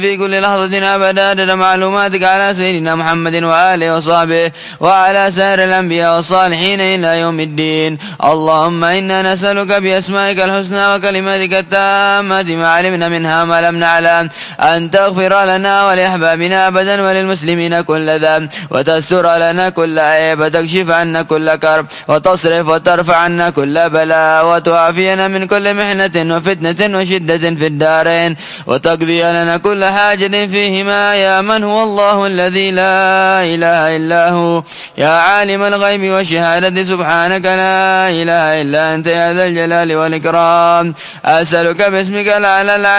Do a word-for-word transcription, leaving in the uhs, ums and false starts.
في كل لحظة أبدا عدد معلوماتك على سيدنا محمد وآله وصحبه وعلى سائر الأنبياء والصالحين إلى يوم الدين. اللهم إنا نسألك بأسمائك الحسنى وكلماتك التامات ما علمنا منها ما لم نعلم أن تغفر لنا ولأحبابنا أبدا وللمسلمين كل ذنب وتستر لنا كل عيب وتكشف عنا كل كرب وتصرف وترفع عنا كل بلاء وتعافينا من كل محنة وفتنة وشدة في الدارين وتقضي لنا كل حاجة فيهما يا من هو الله الذي لا إله إلا هو يا عالم الغيب والشهادة سبحانك لا إله إلا أنت يا ذا الجلال والإكرام. أسألك باسمك الأعلى